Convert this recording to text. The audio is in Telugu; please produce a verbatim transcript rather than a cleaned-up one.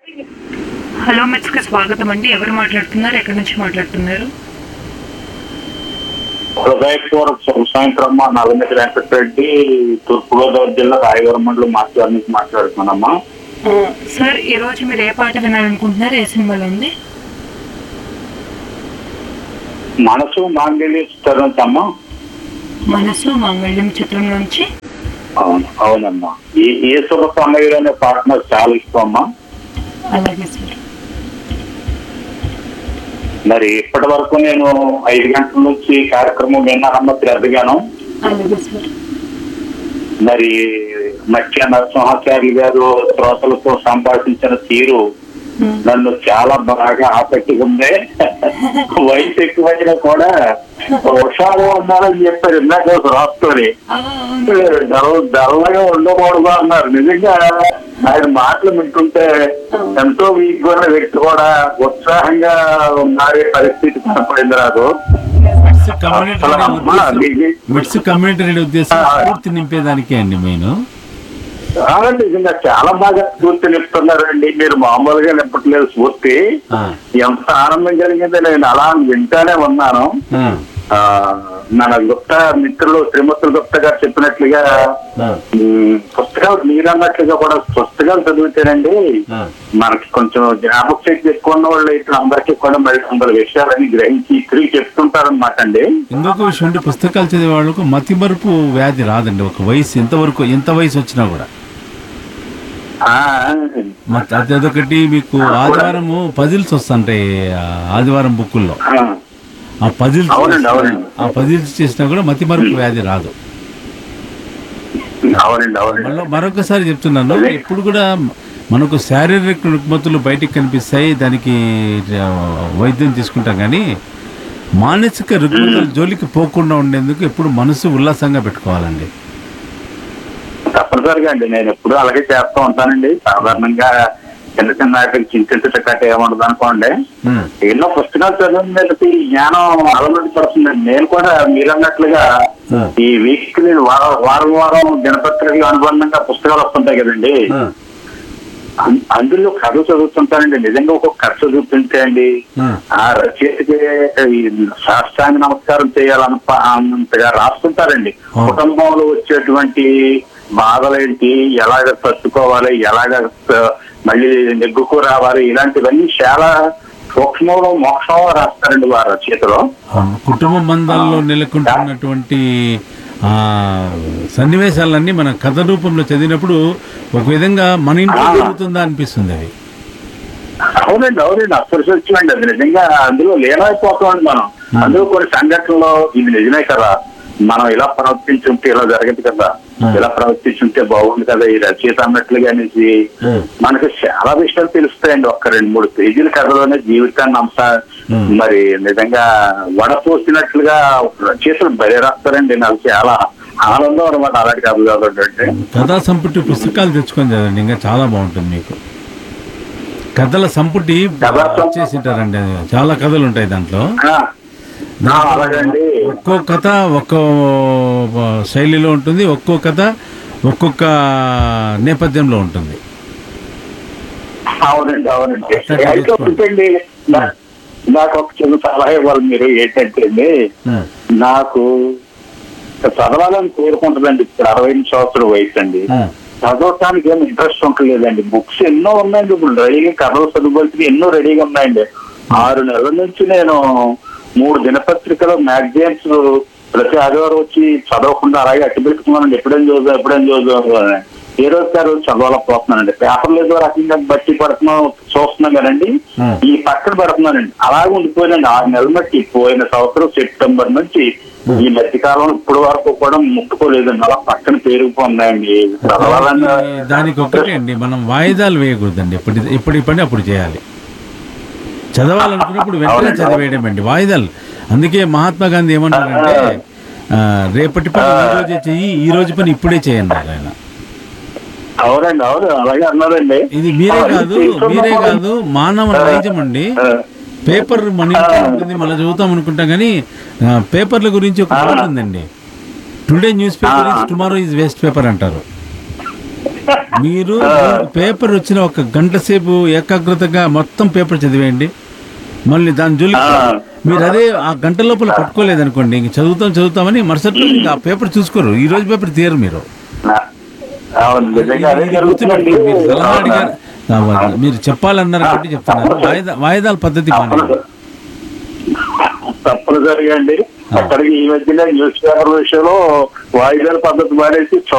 హలో మెట్స్కి స్వాగతం అండి. ఎవరు మాట్లాడుతున్నారు, ఎక్కడి నుంచి మాట్లాడుతున్నారు? హృదయపూర్వక శుభ సాయంత్రం అమ్మా. నల్లమిటి వెంకటరెడ్డి, తూర్పుగోదావరి జిల్లా రాయవరం మండలం మాట్లాడి నుంచి మాట్లాడుతున్నానమ్మా. సార్, ఈ రోజు మీరు ఏ పాట వినాలనుకుంటున్నారు? ఏ సినిమాలో ఉంది? మనసు మాంగళ్య చిత్రం నుంచి అమ్మా. మనసు మాంగళ్యం చిత్రం నుంచి. అవును అవునమ్మా. ఈ ఏ శుభ సమయంలో అనే పాట నాకు చాలా ఇష్టం అమ్మా. అలాగే సార్. మరి ఇప్పటి వరకు నేను ఐదు గంటల నుంచి కార్యక్రమం విన్నానమ్మా, శ్రద్ధగాను. అలాగే సార్. మరి మత్స్య నరసింహాచార్య గారు శ్రోతలతో సంభాషించిన తీరు నన్ను చాలా బాగా ఆసక్తిగా ఉంది. వయసు ఎక్కువైనా కూడా హుషారు ఉన్నారని చెప్పారు ఇందాక రాస్తోని. డల్గా ఉండకూడదు అన్నారు. నిజంగా ఆయన మాటలు వింటుంటే ఎంతో వీక్ గా ఉన్న వ్యక్తి కూడా ఉత్సాహంగా మారే పరిస్థితి కనపడింది నాకు. మిట్స్ కమ్యూనిటీ రేడియో ఉద్దేశం పూర్తి నింపేదానికే అండి నేను. నిజంగా చాలా బాగా స్ఫూర్తి నింపుతున్నారండి. మీరు మామూలుగా నింపట్లేదు స్ఫూర్తి. ఎంత ఆనందం కలిగింది. నేను అలా వింటానే ఉన్నాను. మన గుప్తా మిత్రులు శ్రీమతులు గుప్తా గారు చెప్పినట్లుగా పుస్తకాలు మీరు అన్నట్లుగా కూడా పుస్తకాలు చదివితేనండి మనకి కొంచెం జ్ఞాపక శక్తి ఎక్కువ ఉన్న వాళ్ళు ఇక్కడ అందరికీ కూడా మరి వందల విషయాలని గ్రహించి తిరిగి చెప్తుంటారనమాట అండి. ఇంకొక విషయం అంటే పుస్తకాలు చదివే వాళ్ళకు మతిమరుపు వ్యాధి రాదండి. ఒక వయసు ఎంతవరకు ఎంత వయసు వచ్చినా కూడా. అదొకటి మీకు ఆదివారము పజిల్స్ వస్తుంటాయి ఆదివారం బుక్కుల్లో. ఆ పజిల్స్ ఆ పజిల్స్ చేసినా కూడా మతిమరుపు వ్యాధి రాదు. మరొకసారి చెప్తున్నాను, ఇప్పుడు కూడా మనకు శారీరక రుగ్మతులు బయటికి కనిపిస్తాయి, దానికి వైద్యం తీసుకుంటాం. కానీ మానసిక రుగ్మతుల జోలికి పోకుండా ఉండేందుకు ఎప్పుడు మనసు ఉల్లాసంగా పెట్టుకోవాలండి. తప్పనిసరిగా అండి. నేను ఎప్పుడు అలాగే చేస్తూ ఉంటానండి. సాధారణంగా చిన్న చిన్న వాటికి చింతించట కట్ట ఏముండదు అనుకోండి. ఎన్నో పుస్తకాలు చదివిన మీదకి జ్ఞానం అలవాటు పడుతుందండి. నేను కూడా మీరు అన్నట్లుగా ఈ వీక్లీ వారం వారం వారం దినపత్రికలు అనుబంధంగా పుస్తకాలు వస్తుంటాయి కదండి. అందులో కథ చదువుతుంటానండి. నిజంగా ఒక్కొక్క కథ చదువుతుంటే అండి ఆ రచయితకి శాస్త్రాంగ నమస్కారం చేయాలన్నంతగా రాస్తుంటారండి. కుటుంబంలో వచ్చేటువంటి బాధలేంటి, ఎలాగ తట్టుకోవాలి, ఎలాగ మళ్ళీ నెగ్గుకు రావాలి, ఇలాంటివన్నీ చాలా సూక్ష్మంలో మోక్షంలో రాస్తారండి వారు రచయితలో. కుటుంబ బంధాల్లో నెలకొంటున్నటువంటి ఆ సన్నివేశాలన్నీ మన కథ రూపంలో చదివినప్పుడు ఒక విధంగా మన ఇంట్లో జరుగుతుందా అనిపిస్తుంది అది. అవునండి అవునండి అసలు సత్యమండి. అది నిజంగా అందులో లీనమైపోతామండి మనం. అందులో కొన్ని సంఘటనలో ఇది నిజమే కదా, మనం ఇలా ప్రవర్తించుంటే ఇలా జరగదు కదా, ఇలా ప్రవర్తించుంటే బాగుంది కదా ఈ రచయిత అన్నట్లుగా అనేసి మనకు చాలా విషయాలు తెలుస్తాయండి. ఒక్క రెండు మూడు పేజీల కథలోనే జీవితాన్ని అంశ మరి నిజంగా వడపోసినట్లుగా రచయితలు బయట రాస్తారండి. నాకు చాలా ఆనందం అనమాట అలాంటి కథలు కాబట్టి. కథా సంపుటి పుస్తకాలు తెచ్చుకొని చదవండి, ఇంకా చాలా బాగుంటుంది మీకు. కథల సంపుటి చేసింటారండి, చాలా కథలు ఉంటాయి దాంట్లో. ఒక్కో కథ ఒక్కో శైలిలో ఉంటుంది, ఒక్కో కథ ఒక్కొక్క నేపథ్యంలో ఉంటుంది. అవునండి అవునండి. అయితే ఒకటండి, నాకు ఒక చిన్న సలహా ఇవ్వాలి మీరు. ఏంటంటే అండి, నాకు చదవాలని కోరుకుంటుందండి. ఇప్పుడు అరవై ఎనిమిది సంవత్సరాల వయసు అండి. చదవటానికి ఏమి ఇంట్రెస్ట్ ఉంటలేదండి. బుక్స్ ఎన్నో ఉన్నాయండి. ఇప్పుడు రెడీగా కథలు చదువుకోవాల్సి ఎన్నో రెడీగా ఉన్నాయండి. ఆరు నెలల నుంచి నేను మూడు దినపత్రికలు మ్యాగజైన్స్ ప్రతి ఆదివారం వచ్చి చదవకుండా అలాగే అట్టి పెట్టుకున్నానండి. ఎప్పుడేం చదువు ఎప్పుడేం చదువు ఏ రోజు ఆ రోజు చదవాలపోతున్నానండి. పేపర్లు ఏదో రకంగా బట్టి పడుతున్నాం చూస్తున్నాం కదండి, ఈ పక్కన పెడుతున్నానండి. అలాగే ఉండిపోయిందండి ఆరు నెలలు బట్టి. పోయిన సంవత్సరం సెప్టెంబర్ నుంచి ఈ మధ్యకాలం ఇప్పుడు వరకు కూడా ముట్టుకోలేదండి. అలా పక్కన పేరుకుపోన్నాయండి. చదవాలన్నా దానికి ఒకటి అండి, మనం వాయిదాలు వేయకూడదండి. ఎప్పుడు ఎప్పుడు పని అప్పుడు చేయాలి. చదవాలనుకున్నప్పుడు వెంటనే చదివేయడం అండి, వాయిదాలు. అందుకే మహాత్మా గాంధీ ఏమన్నారంటే రేపటి పని ఈ రోజే చెయ్యి, ఈ రోజు పని ఇప్పుడే చేయండి ఆయన. అవునండి అవును అలాగే అన్నారండి. ఇది మీరే కాదు మీరే కాదు మానవ నైజం అండి. పేపర్ మన ఇంట్లో ఉంటుంది, మళ్ళీ చదువుతాం అనుకుంటాం. కానీ పేపర్ల గురించి ఒక ఉంటుందండి, today news paper is tomorrow is waste paper అంటారు. మీరు పేపర్ వచ్చిన ఒక గంట సేపు ఏకాగ్రతగా మొత్తం పేపర్ చదివేయండి. మళ్ళీ దాని జోలి మీరు అదే ఆ గంట లోపల పట్టుకోలేదనుకోండి, ఇంక చదువుతాం చదువుతామని మరుసటి రోజు ఇంకా ఆ పేపర్ చూసుకోరు. ఈ రోజు పేపర్ తీయరు మీరు. అవును, నిజంగా అదే ఇది జరుగుతుందండి. గుర్తుపెట్టుకోండి. మీరు సలహా అడిగారు కావాలి, మీరు చెప్పాలన్నారు కాబట్టి చెప్తున్నారు. వాయిదా వాయిదాల పద్ధతి మానేయండి. తప్పనిసరిగా అండి. అక్కడికి ఈ మధ్యన న్యూస్ పేపర్ విషయంలో వాయిదాల పద్ధతి మానేసి